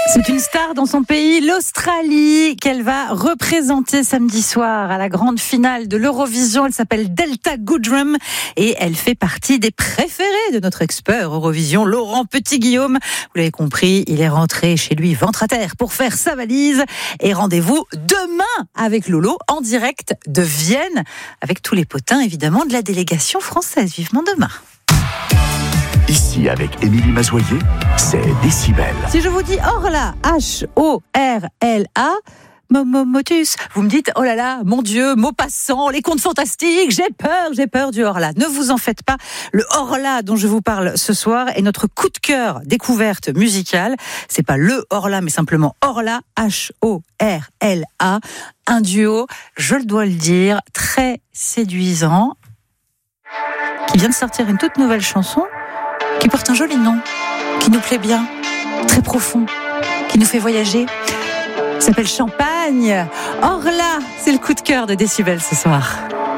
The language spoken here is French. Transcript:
C'est une star dans son pays, l'Australie, qu'elle va représenter samedi soir à la grande finale de l'Eurovision. Elle s'appelle Delta Goodrem et elle fait partie des préférés de notre expert Eurovision, Laurent Petit-Guillaume. Vous l'avez compris, il est rentré chez lui ventre à terre pour faire sa valise. Et rendez-vous demain avec Lolo en direct de Vienne, avec tous les potins évidemment de la délégation française. Vivement demain. Ici, avec Émilie Mazoyer, c'est Décibel. Si je vous dis Orla, H-O-R-L-A, Motus, vous me dites, oh là là, mon Dieu, mot passant, les contes fantastiques, j'ai peur du Orla. Ne vous en faites pas, le Orla dont je vous parle ce soir est notre coup de cœur découverte musicale. C'est pas le Orla, mais simplement Orla, H-O-R-L-A, un duo, je le dois le dire, très séduisant, qui vient de sortir une toute nouvelle chanson, qui porte un joli nom, qui nous plaît bien, très profond, qui nous fait voyager. Ça s'appelle Champagne. Orla, c'est le coup de cœur de Décibel ce soir.